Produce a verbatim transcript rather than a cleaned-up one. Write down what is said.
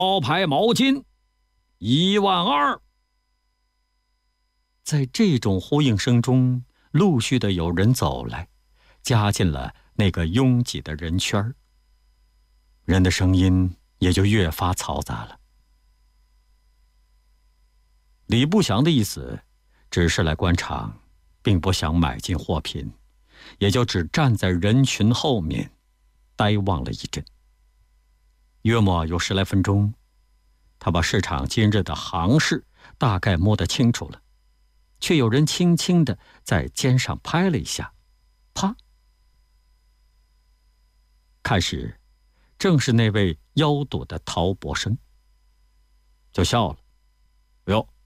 招牌毛巾，一万二。在这种呼应声中，陆续的有人走来，加进了那个拥挤的人圈，人的声音也就越发嘈杂了。李不祥的意思只是来观场，并不想买进货品，也就只站在人群后面呆望了一阵。约莫有十来分钟，他把市场今日的行市大概摸得清楚了，却有人轻轻地在肩上拍了一下，啪！看时，正是那位妖赌的陶伯生，就笑了：“哟，